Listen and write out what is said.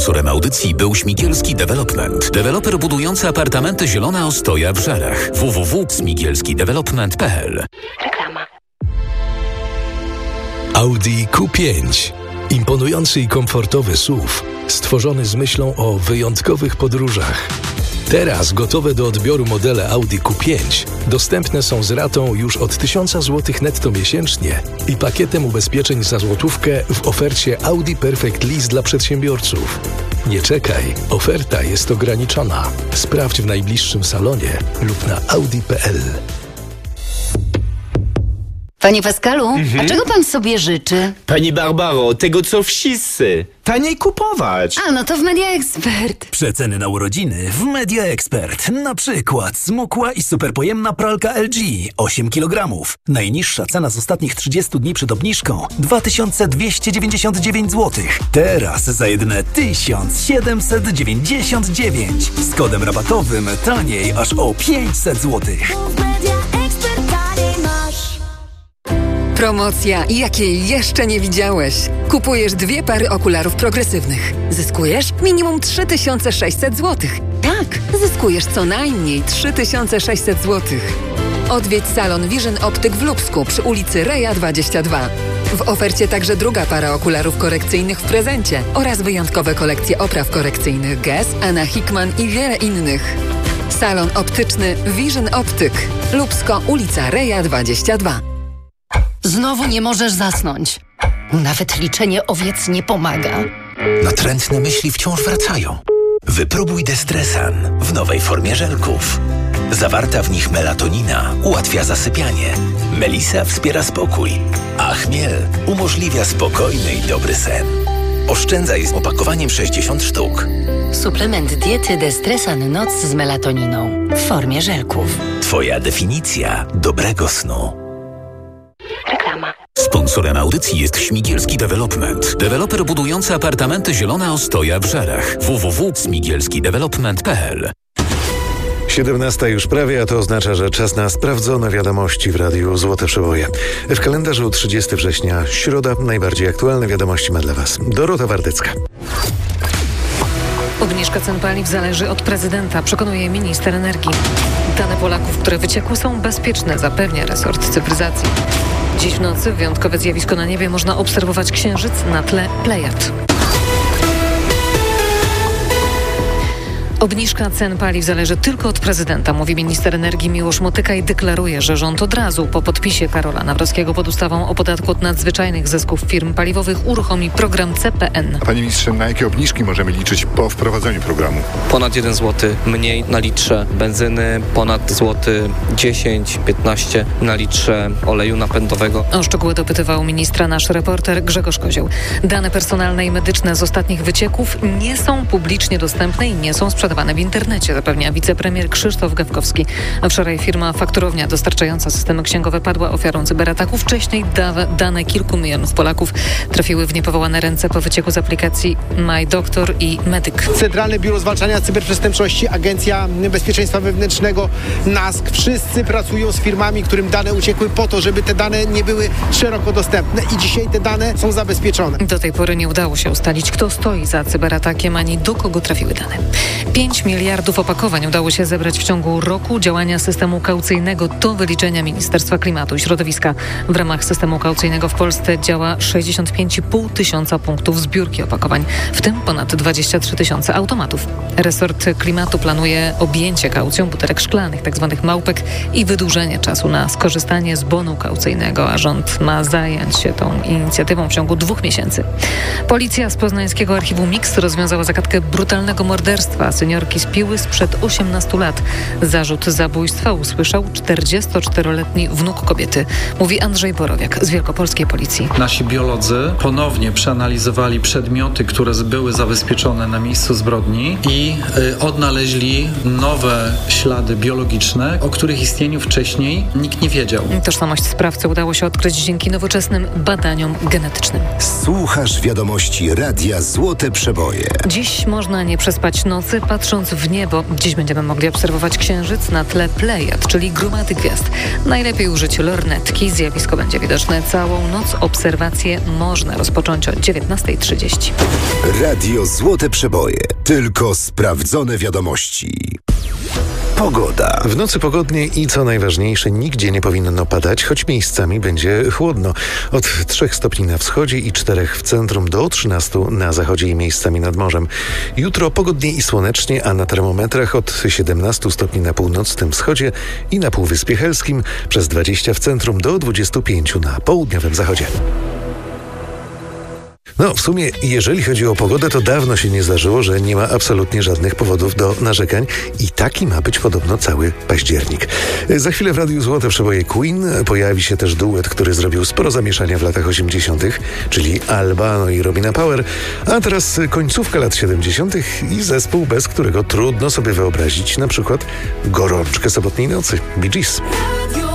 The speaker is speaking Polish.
Sponsorem audycji był Śmigielski Development. Deweloper budujący apartamenty Zielona Ostoja w Żarach. www.smigielskidevelopment.pl. Reklama. Audi Q5. Imponujący i komfortowy SUV, stworzony z myślą o wyjątkowych podróżach. Teraz gotowe do odbioru modele Audi Q5 dostępne są z ratą już od 1000 zł netto miesięcznie i pakietem ubezpieczeń za złotówkę w ofercie Audi Perfect Lease dla przedsiębiorców. Nie czekaj, oferta jest ograniczona. Sprawdź w najbliższym salonie lub na audi.pl. Panie Pascalu, a czego pan sobie życzy? Pani Barbaro, tego co wszyscy. Taniej kupować. A, no to w Media Expert. Przeceny na urodziny w Media Expert. Na przykład smukła i superpojemna pralka LG 8 kg. Najniższa cena z ostatnich 30 dni przed obniżką 2299 zł. Teraz za jedyne 1799. Z kodem rabatowym taniej aż o 500 zł. Promocja, jakiej jeszcze nie widziałeś. Kupujesz 2 pary okularów progresywnych. Zyskujesz minimum 3600 zł. Tak, zyskujesz co najmniej 3600 zł. Odwiedź salon Vision Optyk w Lubsku przy ulicy Reja 22. W ofercie także druga para okularów korekcyjnych w prezencie oraz wyjątkowe kolekcje opraw korekcyjnych Guess, Anna Hickman i wiele innych. Salon optyczny Vision Optyk. Lubsko, ulica Reja 22. Znowu nie możesz zasnąć. Nawet liczenie owiec nie pomaga. Natrętne myśli wciąż wracają. Wypróbuj Destresan w nowej formie żelków. Zawarta w nich melatonina ułatwia zasypianie. Melisa wspiera spokój, a chmiel umożliwia spokojny i dobry sen. Oszczędzaj z opakowaniem 60 sztuk. Suplement diety Destresan Noc z melatoniną w formie żelków. Twoja definicja dobrego snu. Reklama. Sponsorem audycji jest Śmigielski Development. Deweloper budujący apartamenty Zielona Ostoja w Żarach. www.smigielskidevelopment.pl. 17 już prawie, a to oznacza, że czas na sprawdzone wiadomości w Radiu Złote Przeboje. W kalendarzu 30 września, środa, najbardziej aktualne wiadomości ma dla Was Dorota Wardycka. Obniżka cen paliw zależy od prezydenta, przekonuje minister energii. Dane Polaków, które wyciekły, są bezpieczne, zapewnia resort cyfryzacji. Dziś w nocy wyjątkowe zjawisko na niebie można obserwować księżyc na tle Plejad. Obniżka cen paliw zależy tylko od prezydenta, mówi minister energii Miłosz Motyka i deklaruje, że rząd od razu po podpisie Karola Nawrockiego pod ustawą o podatku od nadzwyczajnych zysków firm paliwowych uruchomi program CPN. Panie ministrze, na jakie obniżki możemy liczyć po wprowadzeniu programu? Ponad 1 zł mniej na litrze benzyny, ponad złoty 10-15 na litrze oleju napędowego. O szczegóły dopytywał ministra nasz reporter Grzegorz Kozioł. Dane personalne i medyczne z ostatnich wycieków nie są publicznie dostępne i nie są sprzedawane w internecie, zapewnia wicepremier Krzysztof Gawkowski. Wczoraj firma fakturownia dostarczająca systemy księgowe padła ofiarą cyberataku. Wcześniej dane kilku milionów Polaków trafiły w niepowołane ręce po wycieku z aplikacji MyDoktor i Medyk. Centralne Biuro Zwalczania Cyberprzestępczości, Agencja Bezpieczeństwa Wewnętrznego, NASK. Wszyscy pracują z firmami, którym dane uciekły po to, żeby te dane nie były szeroko dostępne i dzisiaj te dane są zabezpieczone. Do tej pory nie udało się ustalić, kto stoi za cyberatakiem, ani do kogo trafiły dane. 5 miliardów opakowań udało się zebrać w ciągu roku działania systemu kaucyjnego do wyliczenia Ministerstwa Klimatu i Środowiska. W ramach systemu kaucyjnego w Polsce działa 65,5 tysiąca punktów zbiórki opakowań, w tym ponad 23 tysiące automatów. Resort Klimatu planuje objęcie kaucją butelek szklanych, tzw. małpek i wydłużenie czasu na skorzystanie z bonu kaucyjnego, a rząd ma zająć się tą inicjatywą w ciągu 2 miesięcy. Policja z poznańskiego archiwum Mix rozwiązała zagadkę brutalnego morderstwa seniorki z Piły sprzed 18 lat. Zarzut zabójstwa usłyszał 44-letni wnuk kobiety, mówi Andrzej Borowiak z Wielkopolskiej Policji. Nasi biolodzy ponownie przeanalizowali przedmioty, które były zabezpieczone na miejscu zbrodni i odnaleźli nowe ślady biologiczne, o których istnieniu wcześniej nikt nie wiedział. Tożsamość sprawcy udało się odkryć dzięki nowoczesnym badaniom genetycznym. Słuchasz wiadomości Radia Złote Przeboje. Dziś można nie przespać nocy. patrząc w niebo, dziś będziemy mogli obserwować księżyc na tle Plejad, czyli gromady gwiazd. Najlepiej użyć lornetki. Zjawisko będzie widoczne całą noc. Obserwacje można rozpocząć o 19:30. Radio Złote Przeboje. Tylko sprawdzone wiadomości. Pogoda. W nocy pogodnie i co najważniejsze, nigdzie nie powinno padać, choć miejscami będzie chłodno. Od 3 stopni na wschodzie i 4 w centrum do 13 na zachodzie i miejscami nad morzem. Jutro pogodnie i słonecznie, a na termometrach od 17 stopni na północnym wschodzie i na Półwyspie Helskim, przez 20 w centrum do 25 na południowym zachodzie. No, w sumie, jeżeli chodzi o pogodę, to dawno się nie zdarzyło, że nie ma absolutnie żadnych powodów do narzekań i taki ma być podobno cały październik. Za chwilę w Radiu Złote Przeboje Queen pojawi się też duet, który zrobił sporo zamieszania w latach 80., czyli Albano i Robina Power, a teraz końcówka lat 70. i zespół, bez którego trudno sobie wyobrazić na przykład gorączkę sobotniej nocy. Bee Gees.